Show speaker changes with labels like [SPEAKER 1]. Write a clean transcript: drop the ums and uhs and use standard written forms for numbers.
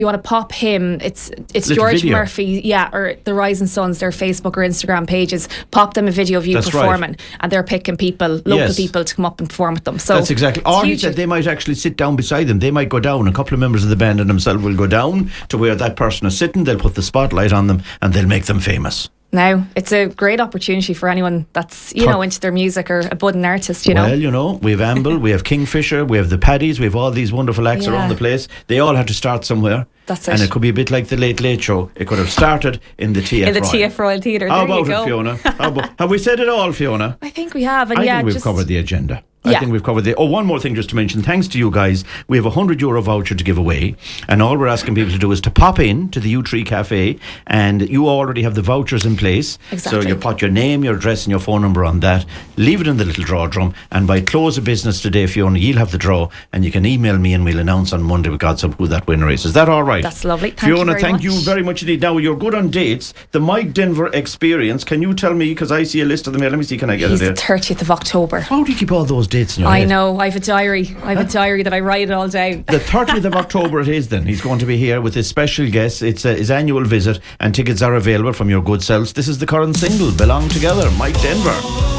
[SPEAKER 1] you want to pop him, it's
[SPEAKER 2] Little
[SPEAKER 1] George
[SPEAKER 2] video.
[SPEAKER 1] Murphy, or the Rising Suns, their Facebook or Instagram pages. Pop them a video of you
[SPEAKER 2] That's
[SPEAKER 1] performing, and they're picking people, local people, to come up and perform with them. So
[SPEAKER 2] that's exactly. Or he said they might actually sit down beside them. They might go down. A couple of members of the band and themselves will go down to where that person is sitting. They'll put the spotlight on them and they'll make them famous.
[SPEAKER 1] Now, it's a great opportunity for anyone that's, into their music or a budding artist,
[SPEAKER 2] Well, we have Amble, we have Kingfisher, we have the Paddies, we have all these wonderful acts around the place. They all have to start somewhere.
[SPEAKER 1] That's it.
[SPEAKER 2] And it could be a bit like the Late Late Show. It could have started in the TF
[SPEAKER 1] In the
[SPEAKER 2] Royal.
[SPEAKER 1] TF Royal Theatre.
[SPEAKER 2] How
[SPEAKER 1] There you
[SPEAKER 2] about
[SPEAKER 1] go.
[SPEAKER 2] it, Fiona? Have we said it all, Fiona?
[SPEAKER 1] I think we have. And
[SPEAKER 2] I think we've covered the agenda. I think we've covered one more thing just to mention. Thanks to you guys, we have a €100 voucher to give away, and all we're asking people to do is to pop in to the U3 Cafe, and you already have the vouchers in place.
[SPEAKER 1] Exactly.
[SPEAKER 2] So you put your name, your address and your phone number on that, leave it in the little draw drum, and by close of business today, Fiona, you'll have the draw, and you can email me and we'll announce on Monday with God's help who that winner is. Is that all right?
[SPEAKER 1] That's lovely.
[SPEAKER 2] Fiona, thank you very much indeed. Now, you're good on dates. The Mike Denver Experience, can you tell me, because I see a list of them here, let me see, can I get
[SPEAKER 1] He's
[SPEAKER 2] it there?
[SPEAKER 1] the 30th of October.
[SPEAKER 2] How do you keep all those dates in your
[SPEAKER 1] I
[SPEAKER 2] head?
[SPEAKER 1] know. I have a diary. I have a diary that I write it all down.
[SPEAKER 2] The 30th of October it is then. He's going to be here with his special guest. It's his annual visit, and tickets are available from your good selves. This is the current single, Belong Together, Mike Denver.